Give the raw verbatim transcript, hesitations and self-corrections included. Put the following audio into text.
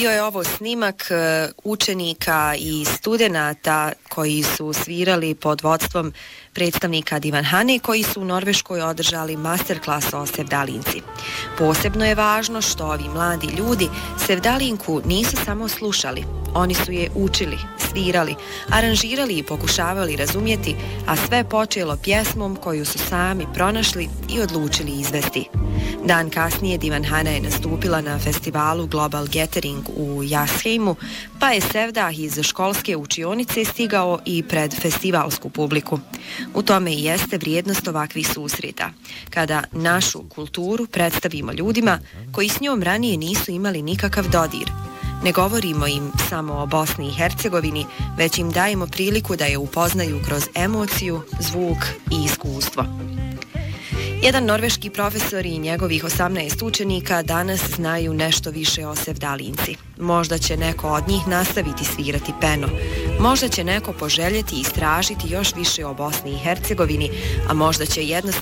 Bio je ovo snimak učenika i studenata koji su svirali pod vodstvom predstavnika Divanhane koji su u Norveškoj održali masterclass o sevdalinci. Posebno je važno što ovi mladi ljudi sevdalinku nisu samo slušali, oni su je učili, svirali, aranžirali i pokušavali razumjeti, a sve počelo pjesmom koju su sami pronašli i odlučili izvesti. Dan kasnije Divanhana je nastupila na festivalu Global Gathering u Jasheimu, pa je sevdah iz školske učionice stigao i pred festivalsku publiku. U tome i jeste vrijednost ovakvih susreta, kada našu kulturu predstavimo ljudima koji s njom ranije nisu imali nikakav dodir. Ne govorimo im samo o Bosni i Hercegovini, već im dajemo priliku da je upoznaju kroz emociju, zvuk i iskustvo. Jedan norveški profesor i njegovih osamnaest učenika danas znaju nešto više o sevdalinci. Možda će neko od njih nastaviti svirati peno. Možda će neko poželjeti i istražiti još više o Bosni i Hercegovini, a možda će jednostavno